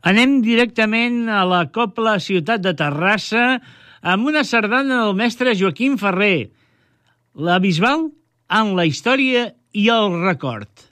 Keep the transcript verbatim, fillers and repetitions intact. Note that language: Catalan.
Anem directament a la Cobla Ciutat de Terrassa amb una sardana del mestre Joaquim Ferrer, la Bisbal en la història i el record.